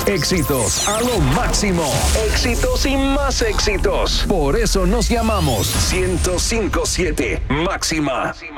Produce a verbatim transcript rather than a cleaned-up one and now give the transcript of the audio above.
Éxitos a lo máximo. Éxitos y más éxitos. Por eso nos llamamos ciento cinco punto siete Máxima.